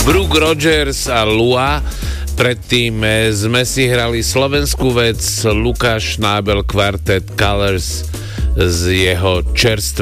Brooke Rogers a Lua. Predtým sme si hrali slovenskú vec Lukáš Nábel Quartet Colors z jeho čerstvého